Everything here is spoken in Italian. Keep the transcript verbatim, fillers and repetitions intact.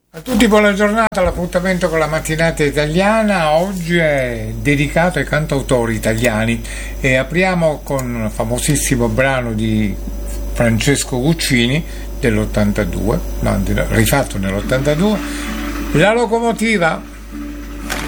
A tutti buona giornata, l'appuntamento con la mattinata italiana oggi è dedicato ai cantautori italiani e apriamo con un famosissimo brano di Francesco Guccini dell'ottantadue, no, rifatto nell'ottantadue, La locomotiva.